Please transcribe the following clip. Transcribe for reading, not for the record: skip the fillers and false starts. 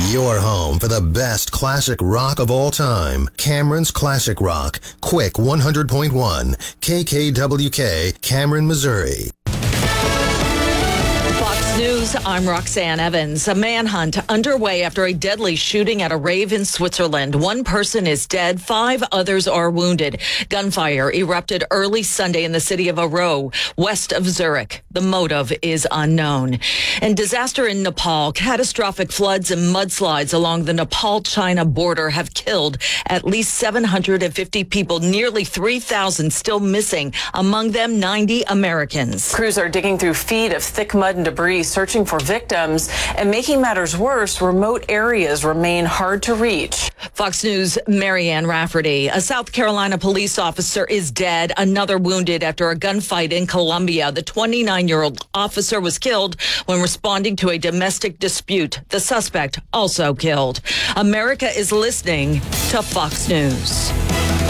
Your home for the best classic rock of all time. Cameron's Classic Rock. Quick 100.1. KKWK, Cameron, Missouri. Fox News, I'm Roxanne Evans. A manhunt underway after a deadly shooting at a rave in Switzerland. One person is dead, 5 others are wounded. Gunfire erupted early Sunday in the city of Aarau, west of Zurich. The motive is unknown. And disaster in Nepal. Catastrophic floods and mudslides along the Nepal-China border have killed at least 750 people, nearly 3,000 still missing, among them 90 Americans. Crews are digging through feet of thick mud and debris, searching for victims, and making matters worse, remote areas remain hard to reach. Fox News' Marianne Rafferty. A South Carolina police officer is dead, another wounded after a gunfight in Columbia. The 29-year-old officer was killed when responding to a domestic dispute. The suspect also killed. America is listening to Fox News.